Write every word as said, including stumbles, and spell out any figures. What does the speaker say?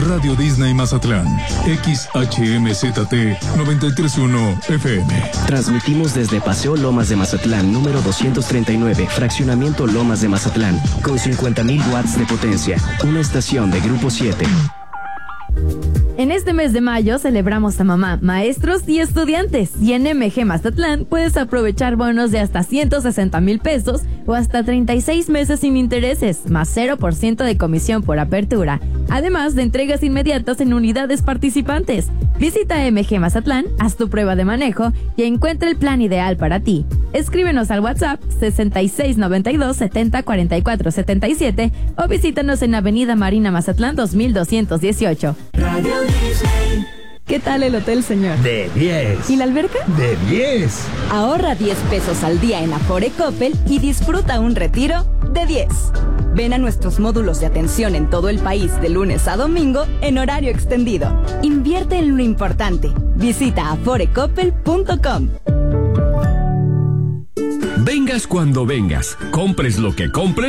Radio Disney Mazatlán, X H M Z T noventa y tres punto uno F M. Transmitimos desde Paseo Lomas de Mazatlán, número doscientos treinta y nueve, Fraccionamiento Lomas de Mazatlán, con cincuenta mil watts de potencia. Una estación de Grupo siete. En este mes de mayo celebramos a mamá, maestros y estudiantes. Y en M G Mazatlán puedes aprovechar bonos de hasta ciento sesenta mil pesos o hasta treinta y seis meses sin intereses, más cero por ciento de comisión por apertura. Además de entregas inmediatas en unidades participantes. Visita M G Mazatlán, haz tu prueba de manejo y encuentra el plan ideal para ti. Escríbenos al WhatsApp sesenta y seis noventa y dos setenta cuarenta y cuatro setenta y siete o visítanos en Avenida Marina Mazatlán dos mil doscientos dieciocho. Radio Disney. ¿Qué tal el hotel, señor? De diez. ¿Y la alberca? De diez. Ahorra diez pesos al día en Afore Coppel y disfruta un retiro de diez. Ven a nuestros módulos de atención en todo el país de lunes a domingo en horario extendido. Invierte en lo importante. Visita afore coppel punto com. Vengas cuando vengas, compres lo que compres.